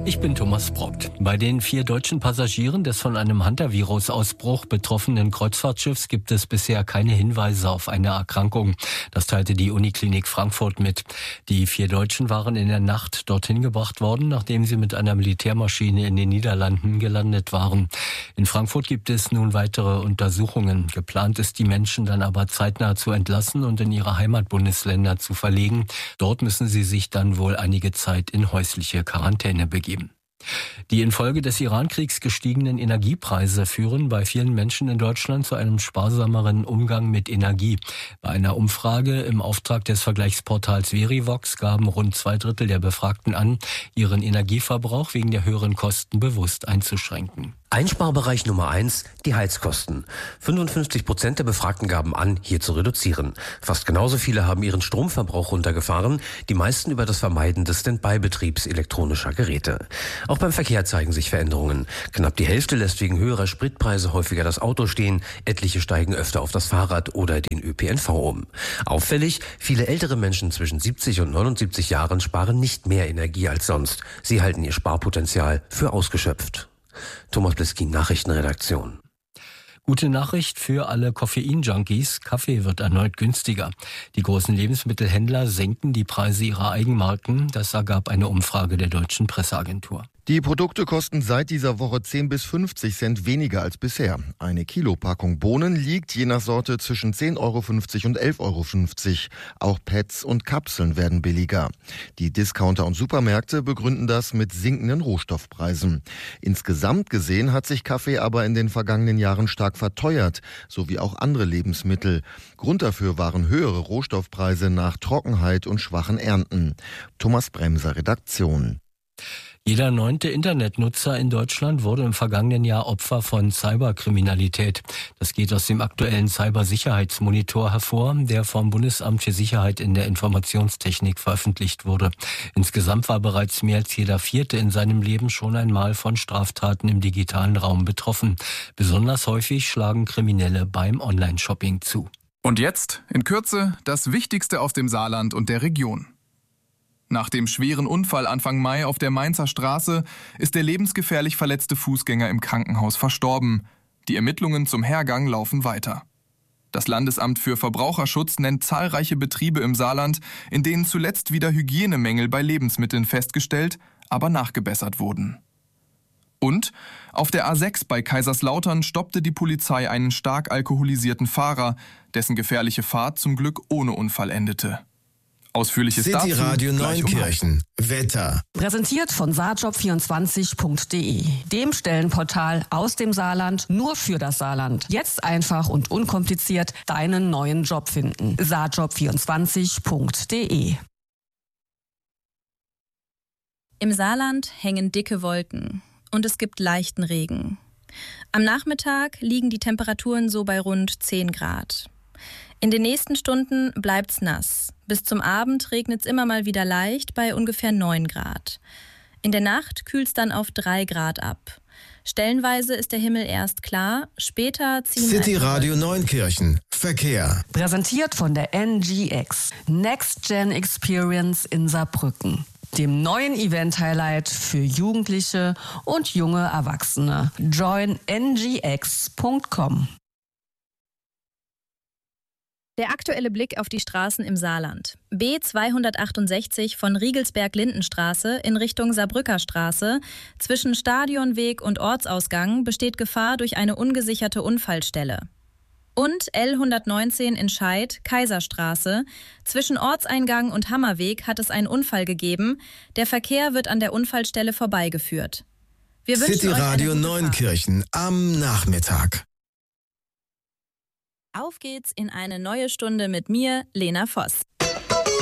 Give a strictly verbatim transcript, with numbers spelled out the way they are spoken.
Ich bin Thomas Brockt. Bei den vier deutschen Passagieren des von einem Hantavirus-Ausbruch betroffenen Kreuzfahrtschiffs gibt es bisher keine Hinweise auf eine Erkrankung. Das teilte die Uniklinik Frankfurt mit. Die vier Deutschen waren in der Nacht dorthin gebracht worden, nachdem sie mit einer Militärmaschine in den Niederlanden gelandet waren. In Frankfurt gibt es nun weitere Untersuchungen. Geplant ist, die Menschen dann aber zeitnah zu entlassen und in ihre Heimatbundesländer zu verlegen. Dort müssen sie sich dann wohl einige Zeit in häusliche Quarantäne begeben. Die infolge des Irankriegs gestiegenen Energiepreise führen bei vielen Menschen in Deutschland zu einem sparsameren Umgang mit Energie. Bei einer Umfrage im Auftrag des Vergleichsportals Verivox gaben rund zwei Drittel der Befragten an, ihren Energieverbrauch wegen der höheren Kosten bewusst einzuschränken. Einsparbereich Nummer eins, die Heizkosten. fünfundfünfzig Prozent der Befragten gaben an, hier zu reduzieren. Fast genauso viele haben ihren Stromverbrauch runtergefahren, die meisten über das Vermeiden des Standby-Betriebs elektronischer Geräte. Auch beim Verkehr zeigen sich Veränderungen. Knapp die Hälfte lässt wegen höherer Spritpreise häufiger das Auto stehen, etliche steigen öfter auf das Fahrrad oder den Ö P N V um. Auffällig, viele ältere Menschen zwischen siebzig und neunundsiebzig Jahren sparen nicht mehr Energie als sonst. Sie halten ihr Sparpotenzial für ausgeschöpft. Thomas Bliskin, Nachrichtenredaktion. Gute Nachricht für alle Koffein-Junkies. Kaffee wird erneut günstiger. Die großen Lebensmittelhändler senken die Preise ihrer Eigenmarken. Das ergab eine Umfrage der Deutschen Presseagentur. Die Produkte kosten seit dieser Woche zehn bis fünfzig Cent weniger als bisher. Eine Kilopackung Bohnen liegt je nach Sorte zwischen zehn Euro fünfzig und elf Euro fünfzig. Auch Pads und Kapseln werden billiger. Die Discounter und Supermärkte begründen das mit sinkenden Rohstoffpreisen. Insgesamt gesehen hat sich Kaffee aber in den vergangenen Jahren stark verteuert, sowie auch andere Lebensmittel. Grund dafür waren höhere Rohstoffpreise nach Trockenheit und schwachen Ernten. Thomas Bremser, Redaktion. Jeder neunte Internetnutzer in Deutschland wurde im vergangenen Jahr Opfer von Cyberkriminalität. Das geht aus dem aktuellen Cybersicherheitsmonitor hervor, der vom Bundesamt für Sicherheit in der Informationstechnik veröffentlicht wurde. Insgesamt war bereits mehr als jeder Vierte in seinem Leben schon einmal von Straftaten im digitalen Raum betroffen. Besonders häufig schlagen Kriminelle beim Online-Shopping zu. Und jetzt, in Kürze, das Wichtigste aus dem Saarland und der Region. Nach dem schweren Unfall Anfang Mai auf der Mainzer Straße ist der lebensgefährlich verletzte Fußgänger im Krankenhaus verstorben. Die Ermittlungen zum Hergang laufen weiter. Das Landesamt für Verbraucherschutz nennt zahlreiche Betriebe im Saarland, in denen zuletzt wieder Hygienemängel bei Lebensmitteln festgestellt, aber nachgebessert wurden. Und auf der A sechs bei Kaiserslautern stoppte die Polizei einen stark alkoholisierten Fahrer, dessen gefährliche Fahrt zum Glück ohne Unfall endete. Ausführliches City dazu Radio gleich um Neunkirchen. Wetter. Präsentiert von saarjob vierundzwanzig punkt de, dem Stellenportal aus dem Saarland nur für das Saarland. Jetzt einfach und unkompliziert deinen neuen Job finden. saarjob vierundzwanzig punkt de. Im Saarland hängen dicke Wolken und es gibt leichten Regen. Am Nachmittag liegen die Temperaturen so bei rund zehn Grad. In den nächsten Stunden bleibt's nass. Bis zum Abend regnet's immer mal wieder leicht bei ungefähr neun Grad. In der Nacht kühlt's dann auf drei Grad ab. Stellenweise ist der Himmel erst klar, später ziehen... City Radio Neunkirchen. Verkehr. Präsentiert von der N G X. Next Gen Experience in Saarbrücken. Dem neuen Event-Highlight für Jugendliche und junge Erwachsene. join n g x punkt com. Der aktuelle Blick auf die Straßen im Saarland. B zweihundertachtundsechzig von Riegelsberg-Lindenstraße in Richtung Saarbrücker Straße. Zwischen Stadionweg und Ortsausgang besteht Gefahr durch eine ungesicherte Unfallstelle. Und L hundertneunzehn in Scheid, Kaiserstraße. Zwischen Ortseingang und Hammerweg hat es einen Unfall gegeben. Der Verkehr wird an der Unfallstelle vorbeigeführt. Wir wünschen City euch eine Radio gute Neunkirchen am Nachmittag. Auf geht's in eine neue Stunde mit mir, Lena Voss.